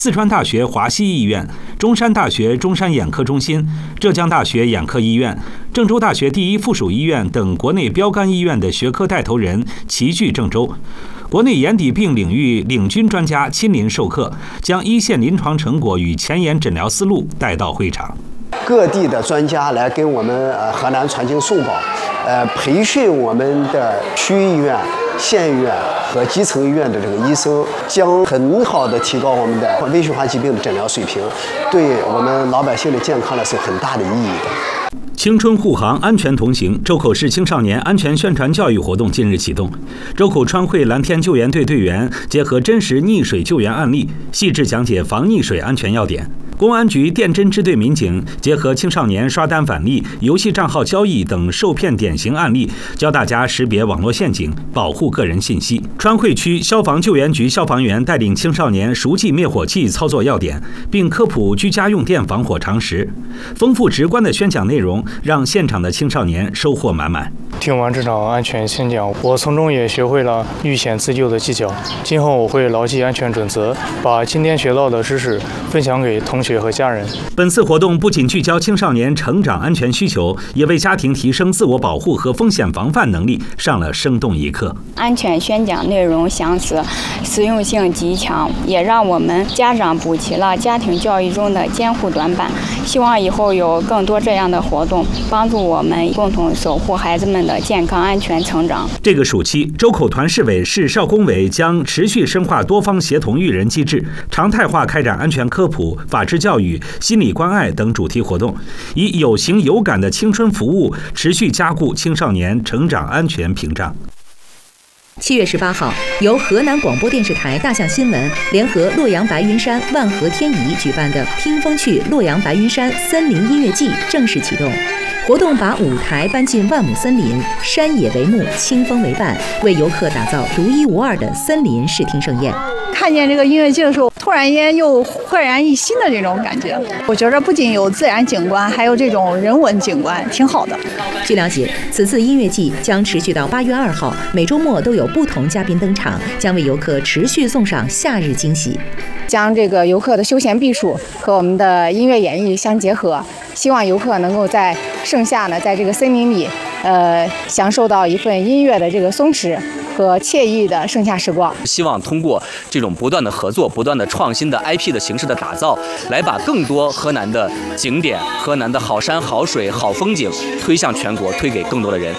四川大学华西医院、中山大学中山眼科中心、浙江大学眼科医院、郑州大学第一附属医院等国内标杆医院的学科带头人齐聚郑州。国内眼底病领域领军专家亲临授课，将一线临床成果与前沿诊疗思路带到会场。 各地的专家来跟我们河南传经送宝，培训我们的区医院、县医院和基层医院的这个医生，将很好的提高我们的微循环疾病的诊疗水平，对我们老百姓的健康呢是有很大的意义的。 青春护航，安全同行。周口市青少年安全宣传教育活动近日启动。周口川汇蓝天救援队队员结合真实溺水救援案例，细致讲解防溺水安全要点。公安局电侦支队民警结合青少年刷单返利、游戏账号交易等受骗典型案例，教大家识别网络陷阱，保护个人信息。川汇区消防救援局消防员带领青少年熟记灭火器操作要点，并科普居家用电防火常识。丰富直观的宣讲内容让现场的青少年收获满满。 听完这场安全宣讲，我从中也学会了遇险自救的技巧。今后我会牢记安全准则，把今天学到的知识分享给同学和家人。 本次活动不仅聚焦青少年成长安全需求，也为家庭提升自我保护和风险防范能力上了生动一课。 安全宣讲内容详实，实用性极强，也让我们家长补齐了家庭教育中的监护短板。希望以后有更多这样的活动，帮助我们共同守护孩子们的健康安全成长。 这个暑期，周口团市委、市少工委将持续深化多方协同育人机制，常态化开展安全科普、法治教育、心理关爱等主题活动，以有形有感的青春服务，持续加固青少年成长安全屏障。 7月18号，由河南广播电视台大象新闻联合洛阳白云山万和天宜举办的听风趣洛阳白云山森林音乐季正式启动。活动把舞台搬进万亩森林，山野为幕，清风为伴，为游客打造独一无二的森林视听盛宴。 看见这个音乐季的时候，突然间又焕然一新的这种感觉。我觉得不仅有自然景观，还有这种人文景观，挺好的。 据了解，此次音乐季将持续到8月2号，每周末都有不同嘉宾登场，将为游客持续送上夏日惊喜。 将这个游客的休闲避暑和我们的音乐演绎相结合，希望游客能够在盛夏呢，在这个森林里，享受到一份音乐的这个松弛和惬意的盛夏时光。 希望通过这种不断的合作、不断的创新的 IP 的形式的打造，来把更多河南的景点、河南的好山好水好风景推向全国，推给更多的人。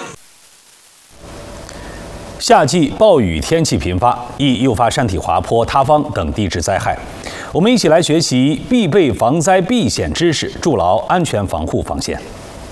夏季暴雨天气频发，易诱发山体滑坡、塌方等地质灾害。我们一起来学习必备防灾避险知识，筑牢安全防护防线。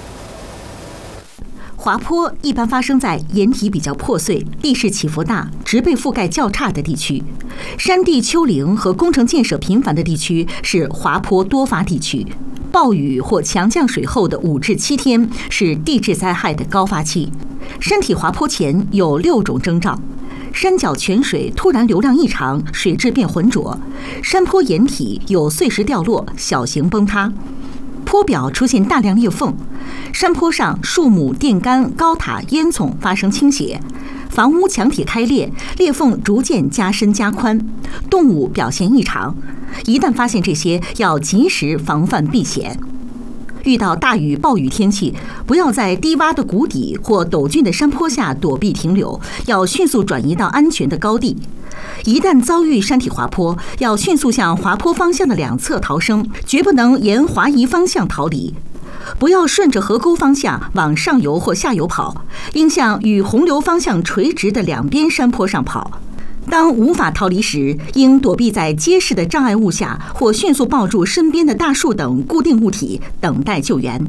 滑坡一般发生在岩体比较破碎、地势起伏大、植被覆盖较差的地区。山地丘陵和工程建设频繁的地区是滑坡多发地区。暴雨或强降水后的5至7天是地质灾害的高发期。山体滑坡前有6种征兆：山脚泉水突然流量异常，水质变浑浊；山坡岩体有碎石掉落、小型崩塌；坡表出现大量裂缝；山坡上树木、电杆、高塔、烟囱发生倾斜；房屋墙体开裂，裂缝逐渐加深加宽；动物表现异常。一旦发现这些，要及时防范避险。遇到大雨、暴雨天气，不要在低洼的谷底或陡峻的山坡下躲避停留，要迅速转移到安全的高地。一旦遭遇山体滑坡，要迅速向滑坡方向的2侧逃生，绝不能沿滑移方向逃离。不要顺着河沟方向往上游或下游跑，应向与洪流方向垂直的2边山坡上跑。当无法逃离时，应躲避在结实的障碍物下，或迅速抱住身边的大树等固定物体，等待救援。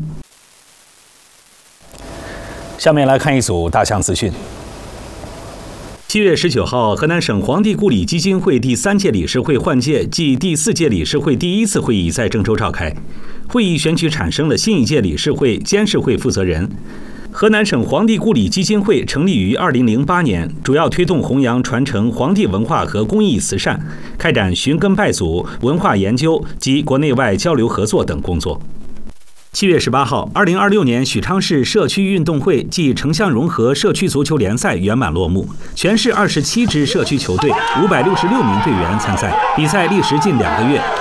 下面来看一组大象资讯。7月19号，河南省黄帝故里基金会第3届理事会换届暨第4届理事会第1次会议在郑州召开。会议选举产生了新一届理事会、监事会负责人。河南省黄帝故里基金会成立于2008年，主要推动弘扬传承黄帝文化和公益慈善，开展寻根拜祖、文化研究及国内外交流合作等工作。 7月18号，2026年许昌市社区运动会暨城乡融合社区足球联赛圆满落幕。全市27支社区球队，566名队员参赛。比赛历时近2个月，